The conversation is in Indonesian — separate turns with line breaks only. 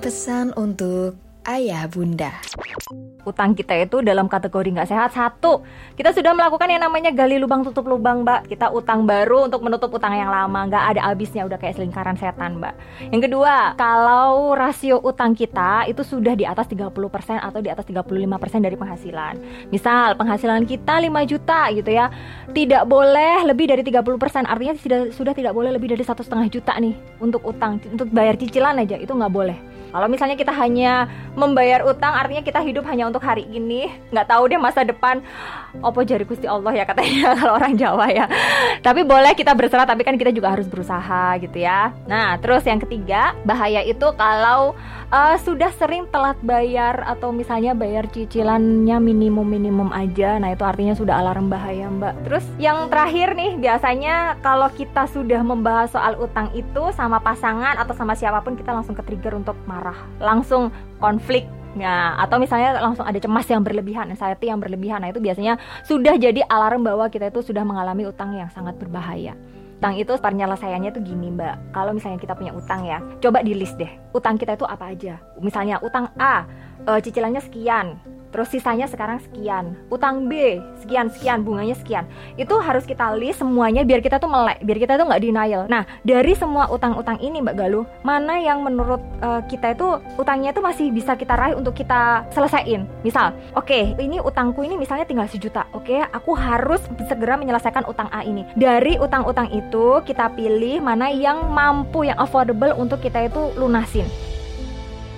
Pesan untuk ayah bunda.
Utang kita itu dalam kategori nggak sehat. Satu, kita sudah melakukan yang namanya gali lubang tutup lubang, Mbak. Kita utang baru untuk menutup utang yang lama, nggak ada habisnya, udah kayak lingkaran setan, Mbak. Yang kedua, kalau rasio utang kita itu sudah di atas 30% atau di atas 35% dari penghasilan. Misal penghasilan kita 5 juta gitu ya, tidak boleh lebih dari 30%. Artinya sudah tidak boleh lebih dari 1,5 juta nih untuk utang, untuk bayar cicilan aja, itu nggak boleh. Kalau misalnya kita hanya membayar utang, artinya kita hidup hanya untuk hari ini, nggak tahu deh masa depan. Opo jari Gusti Allah ya katanya kalau orang Jawa ya. Tapi boleh kita berserah, tapi kan kita juga harus berusaha gitu ya. Nah, terus yang ketiga, bahaya itu kalau sudah sering telat bayar atau misalnya bayar cicilannya minimum aja. Nah, itu artinya sudah alarm bahaya, Mbak. Terus yang terakhir nih, biasanya kalau kita sudah membahas soal utang itu sama pasangan atau sama siapapun, kita langsung ke-trigger untuk marah, langsung konflik. Ya, atau misalnya langsung ada cemas yang berlebihan, anxiety yang berlebihan. Nah, itu biasanya sudah jadi alarm bahwa kita itu sudah mengalami utang yang sangat berbahaya. Utang itu penyelesaiannya tuh gini, Mbak. Kalau misalnya kita punya utang ya, coba di list deh. Utang kita itu apa aja? Misalnya utang A, cicilannya sekian, terus sisanya sekarang sekian. Utang B, sekian, bunganya sekian. Itu harus kita list semuanya biar kita tuh melek, biar kita tuh nggak denial. Nah, dari semua utang-utang ini, Mbak Galuh, mana yang menurut kita itu utangnya itu masih bisa kita raih untuk kita selesaiin? Misal, oke, ini utangku ini misalnya tinggal 1 juta. Oke, aku harus segera menyelesaikan utang A ini. Dari utang-utang itu, kita pilih mana yang mampu, yang affordable untuk kita itu lunasin.